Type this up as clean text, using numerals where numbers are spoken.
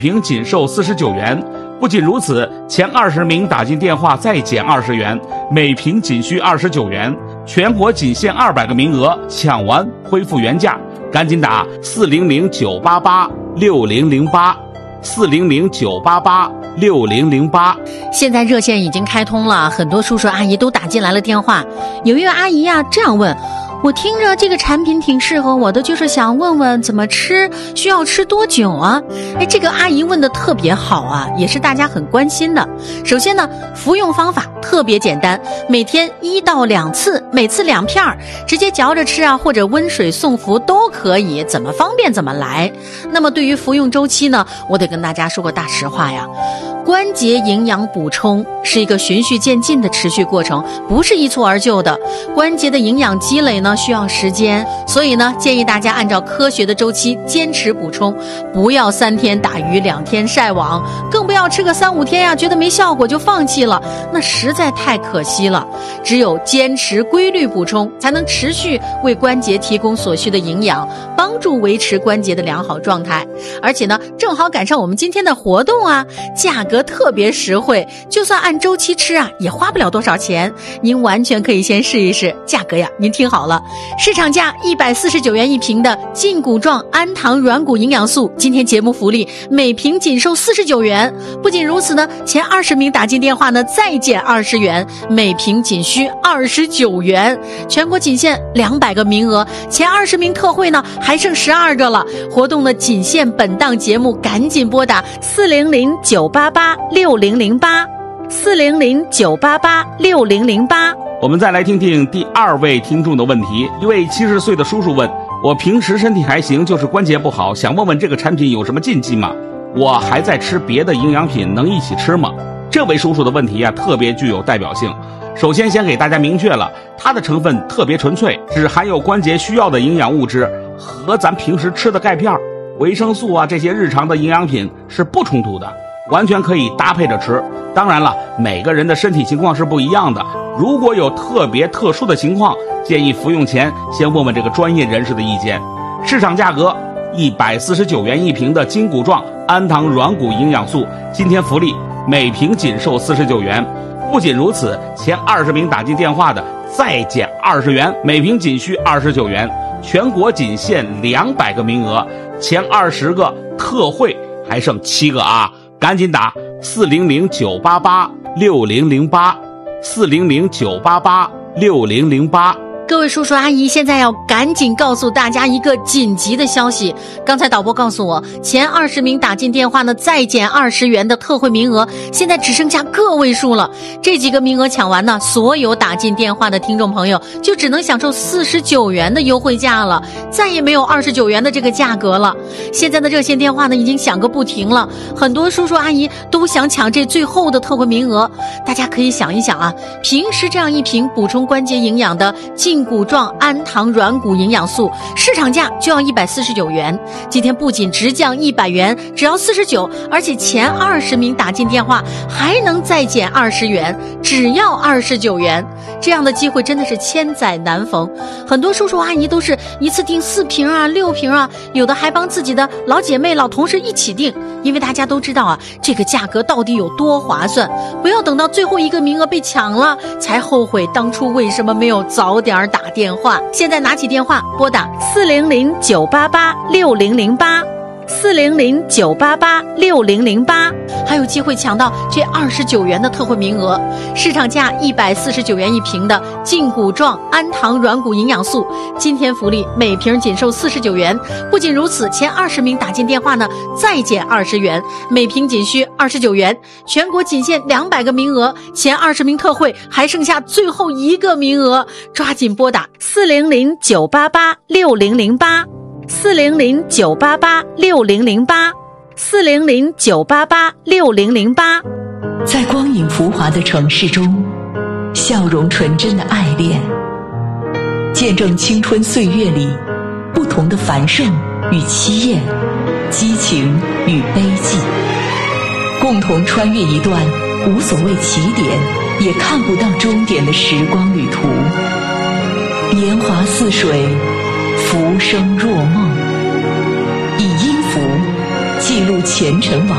平仅售49元。不仅如此，前20名打进电话再减20元，每瓶仅需29元。全国仅限200个名额，抢完恢复原价，赶紧打400-988-6008，400-988-6008。 现在热线已经开通了，很多叔叔阿姨都打进来了电话。有一位阿姨啊这样问，我听着这个产品挺适合我的，就是想问问怎么吃，需要吃多久啊？这个阿姨问的特别好啊，也是大家很关心的。首先呢，服用方法特别简单，每天1到2次，每次2片，直接嚼着吃啊，或者温水送服都可以，怎么方便怎么来。那么对于服用周期呢，我得跟大家说个大实话呀，关节营养补充是一个循序渐进的持续过程，不是一蹴而就的。关节的营养积累呢需要时间，所以呢建议大家按照科学的周期坚持补充，不要3天打鱼2天晒网，更不要吃个3-5天呀，觉得没效果就放弃了，那实在太可惜了。只有坚持规律补充，才能持续为关节提供所需的营养，帮助维持关节的良好状态。而且呢正好赶上我们今天的活动啊，价格特别实惠，就算按周期吃啊，也花不了多少钱。您完全可以先试一试，价格呀，您听好了，市场价149元一瓶的胫骨状氨糖软骨营养素，今天节目福利每瓶仅售49元。不仅如此呢，前20名打进电话呢再减20元，每瓶仅需29元。全国仅限200个名额，前20名特惠呢还剩12个了。活动呢仅限本档节目，赶紧拨打400-988-6008，400-988-6008。 我们再来听听第2位听众的问题。一位70岁的叔叔问，我平时身体还行，就是关节不好，想问问这个产品有什么禁忌吗？我还在吃别的营养品，能一起吃吗？这位叔叔的问题啊，特别具有代表性。首先先给大家明确了，它的成分特别纯粹，只含有关节需要的营养物质，和咱平时吃的钙片、维生素啊这些日常的营养品是不冲突的，完全可以搭配着吃。当然了，每个人的身体情况是不一样的，如果有特别特殊的情况，建议服用前先问问这个专业人士的意见。市场价格149元一瓶的胫骨状氨糖软骨营养素，今天福利每瓶仅售49元。不仅如此，前20名打进电话的再减20元，每瓶仅需29元。全国仅限200个名额，前20个特惠还剩7个啊！赶紧打400-988-6008，400-988-6008。 各位叔叔阿姨，现在要赶紧告诉大家一个紧急的消息。刚才导播告诉我，前20名打进电话呢再减20元的特惠名额，现在只剩下个位数了。这几个名额抢完呢，所有打进电话的听众朋友就只能享受49元的优惠价了，再也没有29元的这个价格了。现在的热线电话呢已经响个不停了，很多叔叔阿姨都想抢这最后的特惠名额。大家可以想一想啊，平时这样一瓶补充关节营养的胫骨状氨糖软骨营养素，市场价就要149元，今天不仅直降100元，只要49，而且前20名打进电话还能再减20元，只要29元。这样的机会真的是千载难逢，很多叔叔阿姨都是一次订4瓶啊6瓶啊，有的还帮自己的老姐妹老同事一起订，因为大家都知道啊，这个价格到底有多划算，不要等到最后一个名额被抢了才后悔当初为什么没有早点打电话。现在拿起电话拨打400-988-6008，400-988-6008，还有机会抢到这29元的特惠名额。市场价149元一瓶的胫骨状氨糖软骨营养素，今天福利每瓶仅售49元。不仅如此，前20名打进电话呢再减20元，每瓶仅需29元。全国仅限200个名额，前20名特惠还剩下最后1个名额，抓紧拨打 400-988-6008，400-988-6008。在光影浮华的城市中，笑容纯真的爱恋，见证青春岁月里不同的繁盛与凄艳，激情与悲寂，共同穿越一段无所谓起点也看不到终点的时光旅途。年华似水，浮生若梦，以音符记录前尘往